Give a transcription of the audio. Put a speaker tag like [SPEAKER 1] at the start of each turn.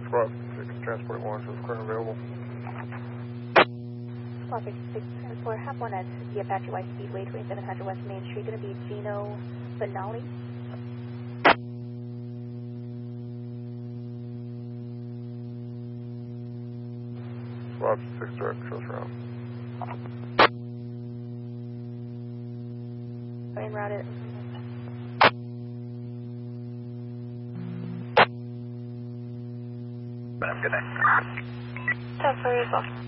[SPEAKER 1] Squad 6, Transport 1, shows current available.
[SPEAKER 2] Squad 6, Transport, have one at the Apache White Speedway, 2700 West Main Street, going to be Gino Benali.
[SPEAKER 1] Squad 6, direct, shows around.
[SPEAKER 2] En route.
[SPEAKER 3] Good night.
[SPEAKER 2] 10 for yourself.